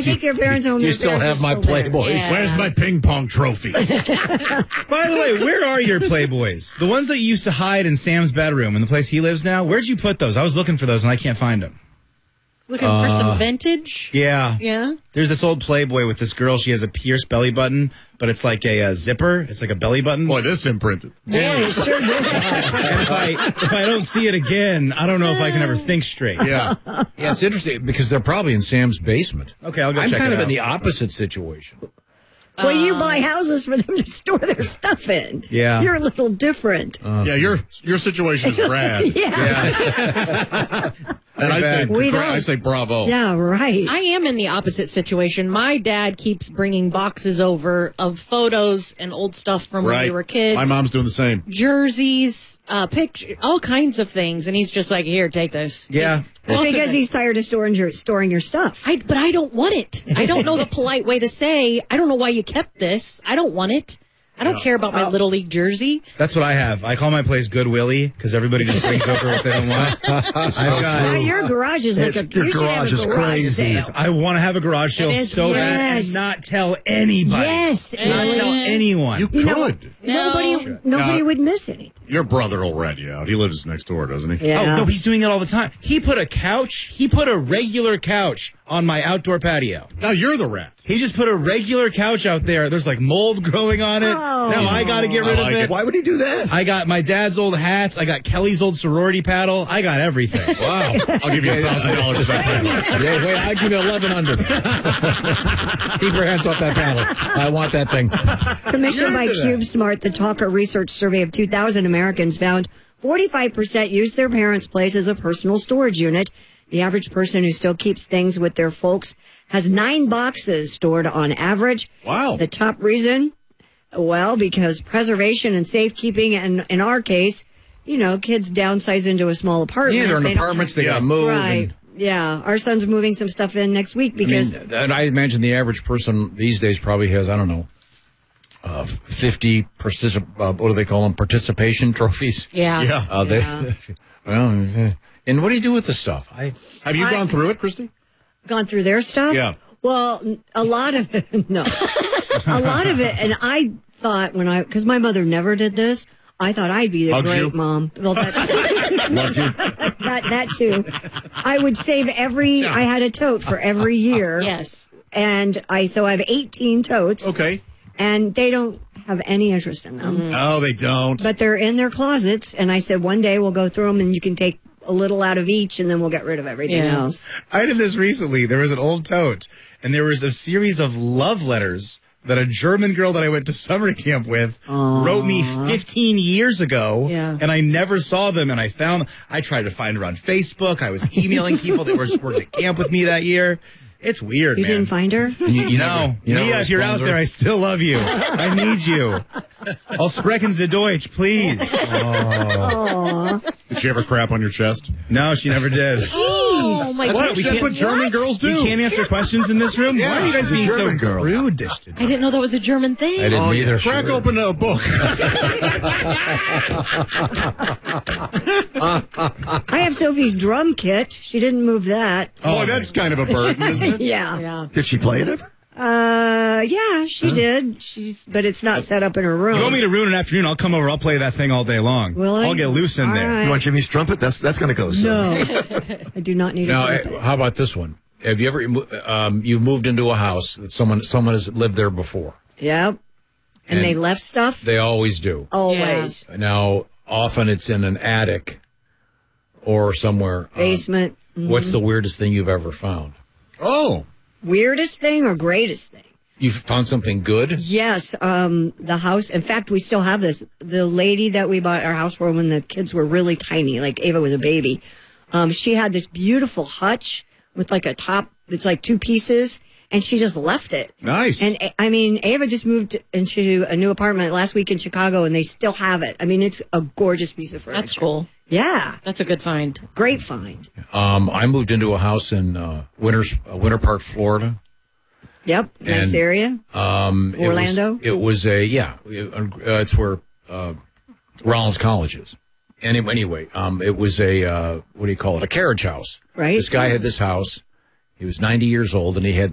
think your parents own. You still have my Playboys. Yeah. Where's my ping pong trophy? By the way, where are your Playboys? The ones that you used to hide in Sam's bedroom in the place he lives now? Where'd you put those? I was looking for those and I can't find them. Looking for some vintage? Yeah. Yeah? There's this old Playboy with this girl. She has a pierced belly button, but it's like a zipper. It's like a belly button. Boy, this imprinted. Yeah, sure do. And if I don't see it again, I don't know if I can ever think straight. Yeah. Yeah, it's interesting because they're probably in Sam's basement. Okay, I'll go I'm check kind it of out. in the opposite situation. Well, you buy houses for them to store their stuff in. Yeah. You're a little different. Yeah, your situation is rad. Yeah. And I say bravo. Yeah, right. I am in the opposite situation. My dad keeps bringing boxes over of photos and old stuff from when we were kids. My mom's doing the same. Jerseys, pictures, all kinds of things. And he's just like, here, take this. Yeah. It's because he's tired of storing your stuff. But I don't want it. I don't know the polite way to say, I don't know why you kept this. I don't want it. I don't care about my Little League jersey. That's what I have. I call my place Good Willie because everybody just brings over what they don't want. Your garage is like your garage is crazy. I want to have a garage sale so bad and not tell anybody. Yes. Not tell anyone. You could. Nobody would miss any. Your brother will rat you out. He lives next door, doesn't he? Yeah. Oh, no, he's doing it all the time. He put a regular couch on my outdoor patio. Now you're the rat. He just put a regular couch out there. There's like mold growing on it. Oh. Now I got to get rid of it. Why would he do that? I got my dad's old hats. I got Kelly's old sorority paddle. I got everything. Wow. I'll give you $1,000 for that panel. Yeah, wait, I'll give you 1,100. Keep your hands off that panel. I want that thing. Commissioned by CubeSmart, the Talker Research Survey of 2,000 Americans found 45% use their parents' place as a personal storage unit. The average person who still keeps things with their folks has 9 boxes stored on average. Wow. The top reason? Well, because preservation and safekeeping, and in our case, kids downsize into a small apartment. Yeah, they're in apartments. They got to move. Right. Yeah. Our son's moving some stuff in next week because... and I imagine the average person these days probably has, 50 what do they call them? Participation trophies. Yeah. And what do you do with the stuff? Have you gone through it, Christy? Gone through their stuff? Yeah. Well, a lot of it, no. A lot of it, and I thought because my mother never did this, I thought I'd be the great mom. Well, that too. I would save I had a tote for every year. Yes. And I have 18 totes. Okay. And they don't have any interest in them. No, they don't. But they're in their closets, and I said one day we'll go through them and you can take a little out of each, and then we'll get rid of everything else. I did this recently. There was an old tote, and there was a series of love letters that a German girl that I went to summer camp with wrote me 15 years ago, and I never saw them, and I tried to find her on Facebook. I was emailing people that worked at camp with me that year. It's weird, You didn't find her? No. Mia, if you're out there, I still love you. I need you. I'll sprechen Sie Deutsch, please. Did she ever crap on your chest? No, she never did. Oh, my God. That's what German girls do. We can't answer questions in this room? Why are you guys being so rude? I didn't know that was a German thing. I didn't either. Crack open a book. I have Sophie's drum kit. She didn't move that. Boy, that's kind of a burden, isn't it? Yeah. Did she play it ever? Yeah, she did. But it's not set up in her room. You want me to ruin an afternoon? I'll come over. I'll play that thing all day long. Really? I'll get loose in there. Right. You want Jimmy's trumpet? That's going to go soon. No, I do not need a trumpet. How about this one? Have you ever you've moved into a house that someone has lived there before? Yep. And they left stuff? They always do. Always. Yeah. Now, often it's in an attic or somewhere. Basement. What's the weirdest thing you've ever found? Oh. Weirdest thing or greatest thing? You found something good? Yes. The house. In fact, we still have this. The lady that we bought our house for when the kids were really tiny, like Ava was a baby, she had this beautiful hutch with like a top. It's like 2 pieces. And she just left it. Nice. And I mean, Ava just moved into a new apartment last week in Chicago, and they still have it. I mean, it's a gorgeous piece of furniture. That's cool. Yeah. That's a good find. Great find. I moved into a house in Winter Park, Florida. Yep. Nice area. Orlando. It's where Rollins College is. Anyway, it was a what do you call it? A carriage house. Right. This guy had this house. He was 90 years old, and he had